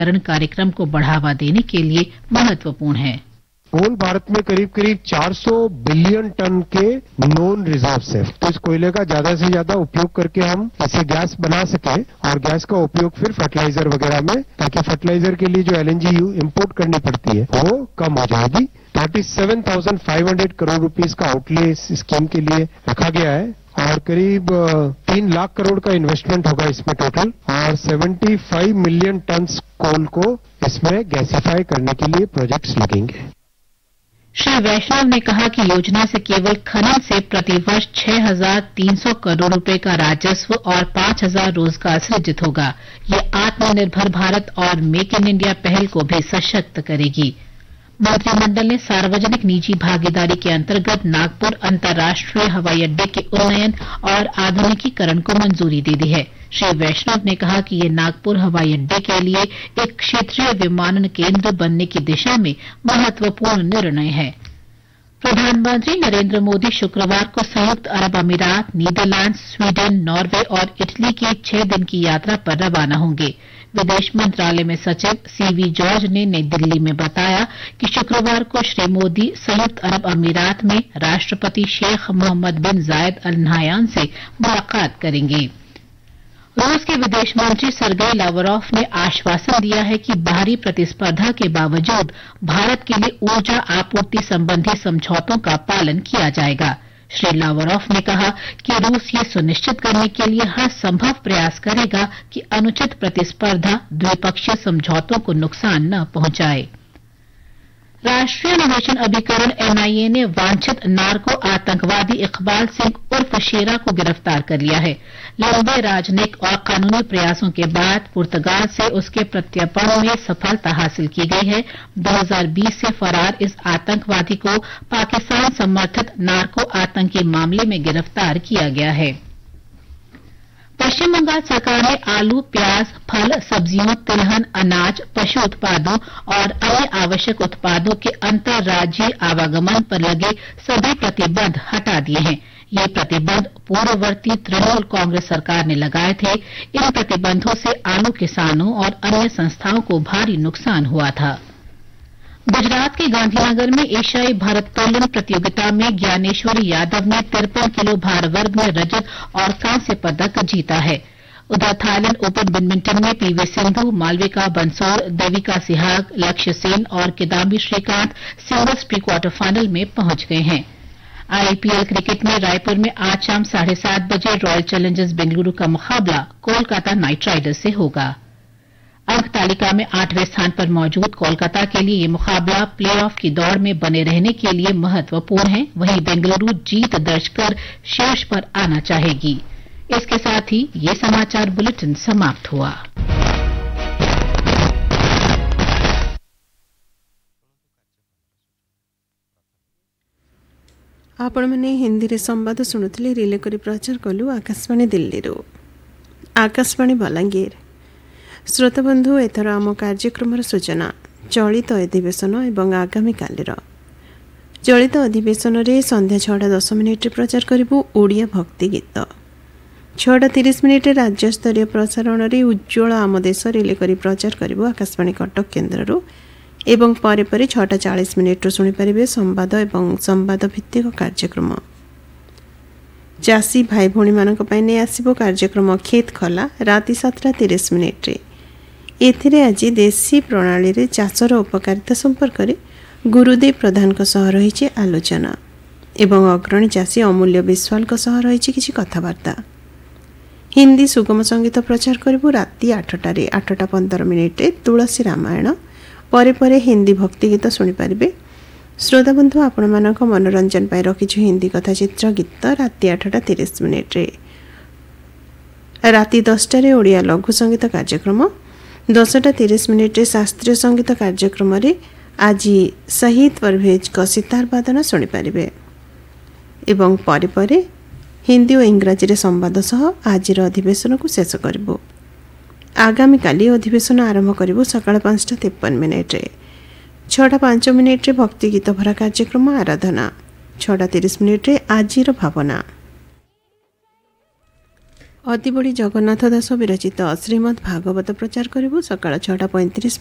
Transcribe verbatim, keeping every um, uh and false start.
कार्यक्रम को बढ़ावा देने के लिए महत्वपूर्ण है। कोल भारत में करीब करीब चार सौ बिलियन टन के नॉन रिजर्व्स है, तो इस कोयले का ज्यादा से ज्यादा उपयोग करके हम ऐसे गैस बना सके और गैस का उपयोग फिर फर्टिलाइजर वगैरह में, ताकि फर्टिलाइजर के लिए जो एलएनजी इंपोर्ट करनी पड़ती है वो कम हो जाएगी। सैंतीस हज़ार पाँच सौ करोड़ रुपीस का आउटले इस स्कीम के लिए रखा गया है और करीब तीन लाख करोड़ का इन्वेस्टमेंट होगा इसमें टोटल, और पचहत्तर मिलियन टन कोल को इसमें गैसिफाई करने के लिए प्रोजेक्ट्स लगेंगे। श्री वैष्णव ने कहा कि योजना से केवल खनन से प्रतिवर्ष छह हजार तीन सौ करोड़ रुपए का राजस्व और पांच हजार रोजगार सृजित होगा। ये आत्मनिर्भर भारत और मेक इन इंडिया पहल को भी सशक्त करेगी। मंत्रिमंडल ने सार्वजनिक निजी भागीदारी के अंतर्गत नागपुर अंतर्राष्ट्रीय हवाई अड्डे के उन्नयन और आधुनिकीकरण को मंजूरी दे दी है। श्री वैष्णव ने कहा कि ये नागपुर हवाई अड्डे के लिए एक क्षेत्रीय विमानन केंद्र बनने की दिशा में महत्वपूर्ण निर्णय है। प्रधानमंत्री नरेंद्र मोदी शुक्रवार को संयुक्त अरब अमीरात, नीदरलैंड, स्वीडन, नॉर्वे और इटली की छह दिन की यात्रा पर रवाना होंगे। विदेश मंत्रालय में सचिव सीवी जॉर्ज ने नई दिल्ली में बताया कि शुक्रवार को श्री मोदी संयुक्त अरब अमीरात में राष्ट्रपति शेख मोहम्मद बिन जायद अल नहयान से मुलाकात करेंगे। रूस के विदेश मंत्री सर्गेई लावरोफ ने आश्वासन दिया है कि बाहरी प्रतिस्पर्धा के बावजूद भारत के लिए ऊर्जा आपूर्ति संबंधी समझौतों का पालन किया जाएगा। श्री लावरोफ ने कहा कि रूस ये सुनिश्चित करने के लिए हर संभव प्रयास करेगा कि अनुचित प्रतिस्पर्धा द्विपक्षीय समझौतों को नुकसान न पहुंचाए। राष्ट्रीय अन्वेषण अभिकरण एनआईए ने वांछित नार्को आतंकवादी इकबाल सिंह उर्फ शेरा को गिरफ्तार कर लिया है। लंबे राजनयिक और कानूनी प्रयासों के बाद पुर्तगाल से उसके प्रत्यर्पण में सफलता हासिल की गई है। दो हज़ार बीस से फरार इस आतंकवादी को पाकिस्तान समर्थित नार्को आतंकी मामले में गिरफ्तार किया गया है। पश्चिम बंगाल सरकार ने आलू, प्याज, फल, सब्जियों, तिलहन, अनाज, पशु उत्पादों और अन्य आवश्यक उत्पादों के अंतर्राज्यीय आवागमन पर लगे सभी प्रतिबंध हटा दिए हैं। ये प्रतिबंध पूर्ववर्ती तृणमूल कांग्रेस सरकार ने लगाए थे। इन प्रतिबंधों से आलू किसानों और अन्य संस्थाओं को भारी नुकसान हुआ था। गुजरात के गांधीनगर में एशियाई भारोत्तोलन प्रतियोगिता में ज्ञानेश्वरी यादव ने तिरपन किलो भार वर्ग में रजत और कांस्य पदक जीता है। उधर थाईलैंड ओपन बैडमिंटन में पीवी सिंधु, मालविका बंसोर, देविका सिहाग, लक्ष्य सेन और Kidambi Shrikant singles pre quarter final में पहुंच गए हैं। आईपीएल क्रिकेट में रायपुर में आज शाम साढ़े सात बजे रॉयल चैलेंजर्स बेंगलुरु का मुकाबला कोलकाता नाइट राइडर्स से होगा। अंक तालिका में आठवें स्थान पर मौजूद कोलकाता के लिए ये मुकाबला प्लेऑफ की दौड़ में बने रहने के लिए महत्वपूर्ण है। वहीं बेंगलुरु जीत दर्ज कर शीर्ष पर आना चाहेगी। इसके साथ ही ये समाचार बुलेटिन समाप्त हुआ। आपण मैंने हिंदी रे संवाद शुणुले रिले करी प्रचार कलु आकाशवाणी दिल्ली। आकाशवाणी बलांगीर। श्रोताबंधु एथर आम कार्यक्रम सूचना चलित अधिवेशन एवं आगामी कालीर चलित अधिवेशन रे संध्या छटा दस मिनिट प्रचार करिबु ओडिया भक्ति गीत। छटा तीस मिनिट राज्यस्तरीय प्रसारण रे उज्ज्वल आम देश रिले करी प्रचार करिबु आकाशवाणी कटक केन्द्र एवं परे परे छटा चालीस मिनिट शुणी पारिबे संवाद एवं संवाद भित्तिक कार्यक्रम। चाषी भाई भौणी मानक पई नै आसिबो कार्यक्रम खेत खला राति सातटा तीस मिनिट रे। एथिरे आज देशी प्रणाली रे चाषर उपकारिता संपर्क रे गुरुदेव प्रधान को सह रही आलोचना एवं अग्रणी चाषी अमूल्य विश्वाल को सह रही किछि कथबार्ता। हिंदी सुगम संगीत प्रचार करिबु राति आठटा रे आठटा पंद्रह मिनिट तुलसी रामायण परे परे हिंदी भक्ति गीत शुणी पारिबे। श्रोता बंधु आपण मानक मनोरंजन पाई रखिछु हिंदी कथा चित्र गीत राति आठटा तीस मिनिट रे। राति दसटा रे ओडिया लघु संगीत कार्यक्रम दसटा तीस मिनिट रे शास्त्रीय संगीत कार्यक्रम रे आज शहीद परवेज को सितार वादन शुणी पारिबे एवं परे परे हिंदी और इंग्राजी रे संवाद सह आज अधिवेशन को शेष करिबो। आगामी काली अधिवेशन आरंभ करिबो सकाळ पाँचटा तिरपन मिनिट रे। छटा पांच मिनिट रे भक्ति गीत भरा कार्यक्रम आराधना। छटा तीस मिनिट रे आजिर भावना। ଅତିବଡ଼ି ଜଗନ୍ନାଥ ଦାସ ବିରଚିତ ଶ୍ରୀମଦ୍ ଭାଗବତ ପ୍ରଚାର କରିବୁ ସକାଳ ଛଅଟା ପଇଁତିରିଶ